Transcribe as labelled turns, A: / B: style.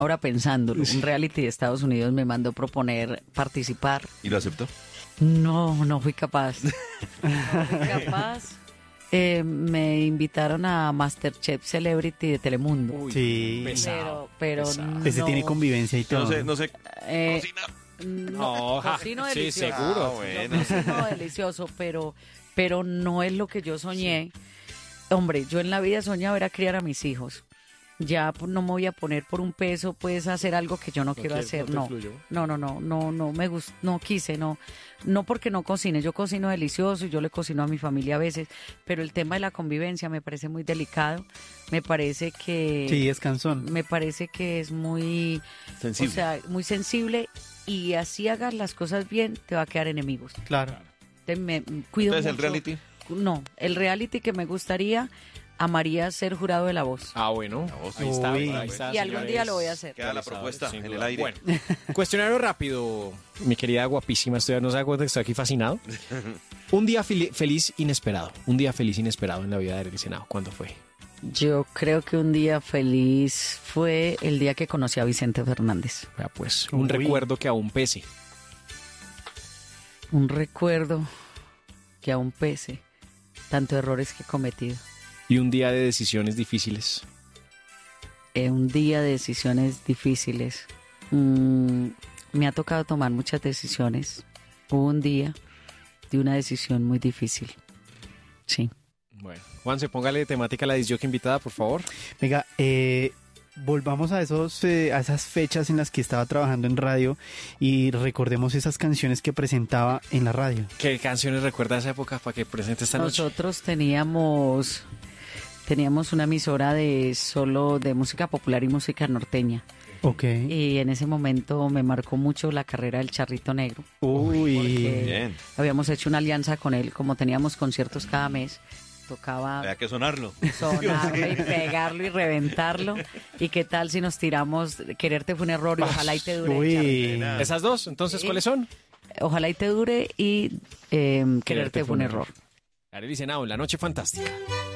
A: ahora pensándolo, un reality de Estados Unidos me mandó proponer participar.
B: ¿Y lo aceptó?
A: No fui capaz. No fui capaz. Me invitaron a MasterChef Celebrity de Telemundo.
C: Uy,
D: Sí.
A: pero
C: pesado.
A: no.
D: Ese tiene convivencia y todo.
B: No sé.
A: Eh,
B: Cocina.
A: no, cocino
C: sí,
A: delicioso.
C: seguro.
B: Bueno.
A: Cocino delicioso, pero no es lo que yo soñé. Hombre, yo en la vida soñaba era criar a mis hijos. Ya pues, no me voy a poner por un peso, pues hacer algo que yo no quiero hacer.
C: te
A: No,
C: fluyó.
A: no me gustó, no quise, no porque no cocine. Yo cocino delicioso y yo le cocino a mi familia a veces, pero el tema de la convivencia me parece muy delicado. Me parece que
D: Sí, es cansón.
A: me parece que es muy
B: Sensible.
A: o sea, muy sensible, y así hagas las cosas bien, te va a quedar enemigos.
D: Claro.
A: Entonces me cuido
B: Entonces, ¿el
A: mucho.
B: reality?
A: No, el reality que me gustaría, amaría ser jurado de La Voz.
C: Ah, bueno.
B: voz.
C: Ahí está,
D: Uy.
C: ahí está,
A: Y algún
C: señores.
A: día lo voy a hacer.
B: Queda la propuesta
C: Sin
B: en
C: duda.
B: el aire.
C: Bueno, cuestionario rápido, mi querida guapísima, no sé cuánto estoy aquí fascinado. Un día feliz inesperado. Un día feliz inesperado en la vida de Arely Senao. ¿Cuándo fue?
A: Yo creo que un día feliz fue el día que conocí a Vicente Fernández.
C: Vea, pues, un
D: Uy.
C: recuerdo que aún pese.
A: Un recuerdo que aún pese tanto errores que he cometido.
C: Y un día de decisiones difíciles.
A: Un día de decisiones difíciles. Me ha tocado tomar muchas decisiones. Hubo un día de una decisión muy difícil. Sí.
C: Bueno, Juanse, póngale temática a la disc invitada, por favor.
D: Venga, volvamos a esas fechas en las que estaba trabajando en radio y recordemos esas canciones que presentaba en la radio.
C: ¿Qué canciones recuerda esa época para que presente esta noche?
A: Nosotros teníamos una emisora de solo de música popular y música norteña.
D: Ok.
A: Y en ese momento me marcó mucho la carrera del Charrito Negro.
D: Uy.
A: Porque
B: Bien.
A: habíamos hecho una alianza con él, como teníamos conciertos cada mes, tocaba
B: Había que sonarlo.
A: sonarlo y pegarlo y reventarlo. ¿Y qué tal si nos tiramos Quererte fue un error y Ojalá y te dure?
D: Uy.
B: Charrito.
C: Esas dos, entonces,
A: Sí.
C: ¿cuáles son?
A: Ojalá y te dure y Quererte fue un error.
C: Arely Senao, La Noche Fantástica.